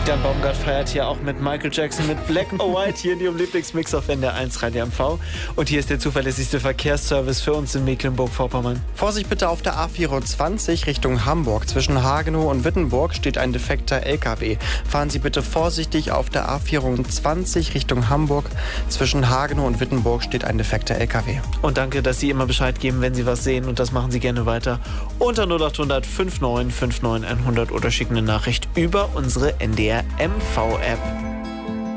Christian Baumgart feiert hier auch mit Michael Jackson mit Black or White hier in Ihrem Lieblingsmix auf NDR 1 Radio MV. Und hier ist der zuverlässigste Verkehrsservice für uns in Mecklenburg-Vorpommern. Vorsicht bitte auf der A24 Richtung Hamburg. Zwischen Hagenow und Wittenburg steht ein defekter LKW. Fahren Sie bitte vorsichtig auf der A24 Richtung Hamburg. Zwischen Hagenow und Wittenburg steht ein defekter LKW. Und danke, dass Sie immer Bescheid geben, wenn Sie was sehen. Und das machen Sie gerne weiter unter 0800 59 59 100 oder schicken eine Nachricht über unsere NDR MV App.